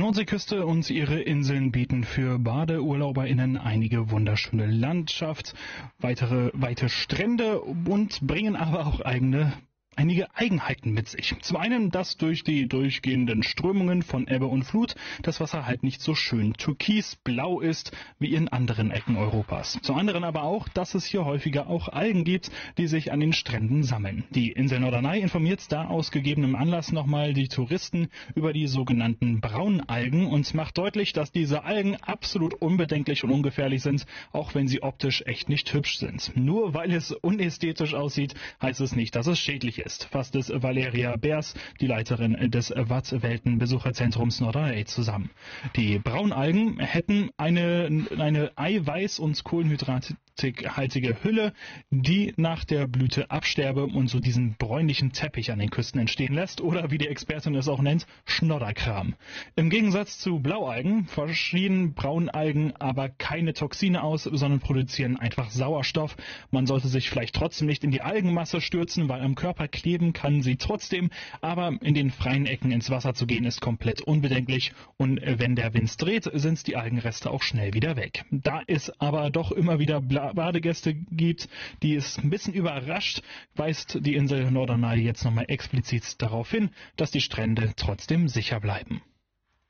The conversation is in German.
Nordseeküste und ihre Inseln bieten für BadeurlauberInnen einige wunderschöne Landschaft, weite Strände und bringen aber auch einige Eigenheiten mit sich. Zum einen, dass durch die durchgehenden Strömungen von Ebbe und Flut das Wasser halt nicht so schön türkisblau ist wie in anderen Ecken Europas. Zum anderen aber auch, dass es hier häufiger auch Algen gibt, die sich an den Stränden sammeln. Die Insel Norderney informiert da aus gegebenem Anlass nochmal die Touristen über die sogenannten Braunalgen und macht deutlich, dass diese Algen absolut unbedenklich und ungefährlich sind, auch wenn sie optisch echt nicht hübsch sind. Nur weil es unästhetisch aussieht, heißt es nicht, dass es schädlich ist, fasst es Valeria Beers, die Leiterin des Wattwelten-Besucherzentrums Norderney, zusammen. Die Braunalgen hätten eine Eiweiß- und kohlenhydrathaltige Hülle, die nach der Blüte absterbe und so diesen bräunlichen Teppich an den Küsten entstehen lässt oder, wie die Expertin es auch nennt, Schnodderkram. Im Gegensatz zu Blaualgen verschieden Braunalgen aber keine Toxine aus, sondern produzieren einfach Sauerstoff. Man sollte sich vielleicht trotzdem nicht in die Algenmasse stürzen, weil am Körper kleben kann sie trotzdem, aber in den freien Ecken ins Wasser zu gehen ist komplett unbedenklich und wenn der Wind dreht, sind die Algenreste auch schnell wieder weg. Da es aber doch immer wieder Badegäste gibt, die es ein bisschen überrascht, weist die Insel Norderney jetzt nochmal explizit darauf hin, dass die Strände trotzdem sicher bleiben.